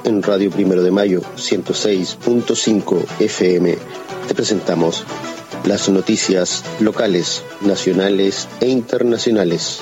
en Radio Primero de Mayo 106.5 FM te presentamos las noticias locales, nacionales e internacionales.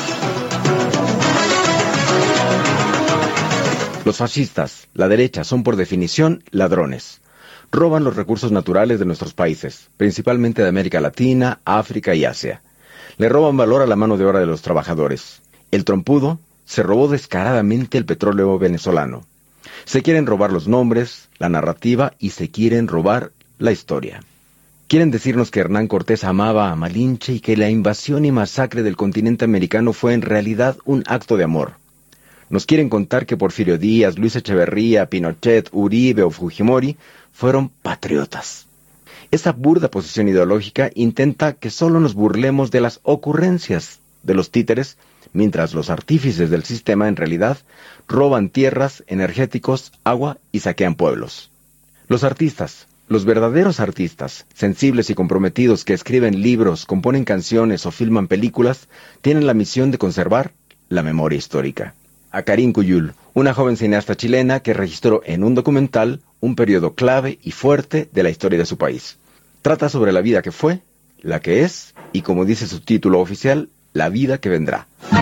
Los fascistas, la derecha, son por definición ladrones. Roban los recursos naturales de nuestros países, principalmente de América Latina, África y Asia. Le roban valor a la mano de obra de los trabajadores. El trompudo se robó descaradamente el petróleo venezolano. Se quieren robar los nombres, la narrativa y se quieren robar la historia. Quieren decirnos que Hernán Cortés amaba a Malinche y que la invasión y masacre del continente americano fue en realidad un acto de amor. Nos quieren contar que Porfirio Díaz, Luis Echeverría, Pinochet, Uribe o Fujimori fueron patriotas. Esta burda posición ideológica intenta que solo nos burlemos de las ocurrencias de los títeres, mientras los artífices del sistema en realidad roban tierras, energéticos, agua y saquean pueblos. Los artistas, los verdaderos artistas, sensibles y comprometidos que escriben libros, componen canciones o filman películas, tienen la misión de conservar la memoria histórica. A Karin Cuyul, una joven cineasta chilena que registró en un documental un periodo clave y fuerte de la historia de su país. Trata sobre la vida que fue, la que es y, como dice su título oficial, la vida que vendrá.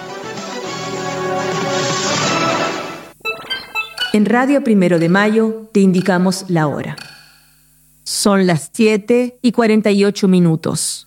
En Radio Primero de Mayo te indicamos la hora. Son las 7:48.